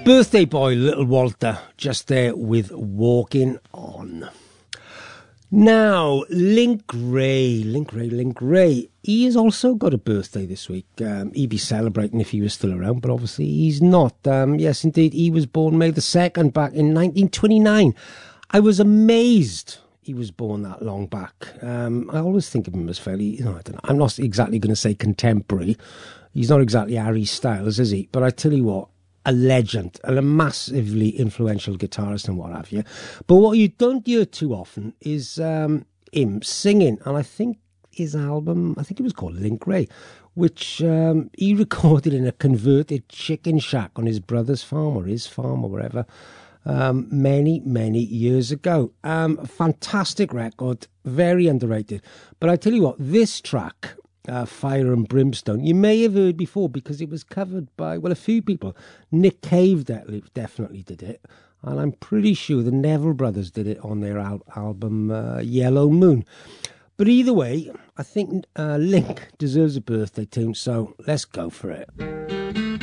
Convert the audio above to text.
Birthday boy, little Walter, just there with Walking On. Now, Link Ray, he has also got a birthday this week. He'd be celebrating if he was still around, but obviously he's not. Yes, indeed, he was born May the 2nd back in 1929. I was amazed he was born that long back. I always think of him as fairly, I don't know, I'm not exactly going to say contemporary. He's not exactly Harry Styles, is he? But I tell you what, a legend and a massively influential guitarist and what have you. But what you don't hear too often is him singing. And I think his album, I think it was called Link Ray, which he recorded in a converted chicken shack on his brother's farm or his farm or wherever many, many years ago. Fantastic record, very underrated. But I tell you what, this track, Fire and Brimstone, you may have heard before because it was covered by, well, a few people. Nick Cave definitely did it, and I'm pretty sure the Neville Brothers did it on their album Yellow Moon. But either way, I think Link deserves a birthday tune, so let's go for it.